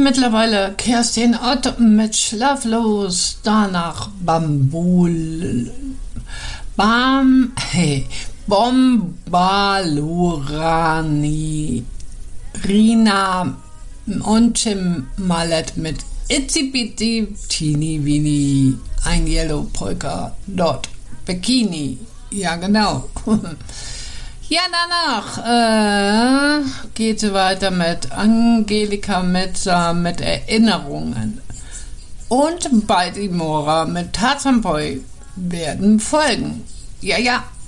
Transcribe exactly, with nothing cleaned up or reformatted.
mittlerweile Kerstin Ott mit Schlaflos, danach Bambul, Bam, hey, Bombalurani, Rina und Tim Mallet mit Itzy Bitty Teeny Weeny, ein Yellow Polka Dot Bikini. Ja, genau. Ja, danach äh, geht es weiter mit Angelika Metzer mit Erinnerungen. Und Baltimora mit Tarzan Boy werden folgen. Ja, ja.